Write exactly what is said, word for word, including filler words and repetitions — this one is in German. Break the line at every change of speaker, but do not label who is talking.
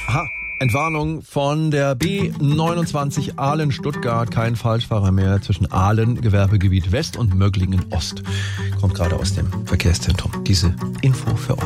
Aha. Entwarnung von der B neunundzwanzig Aalen-Stuttgart. Kein Falschfahrer mehr zwischen Aalen, Gewerbegebiet West und Möglingen Ost. Kommt gerade aus dem Verkehrszentrum. Diese Info für euch.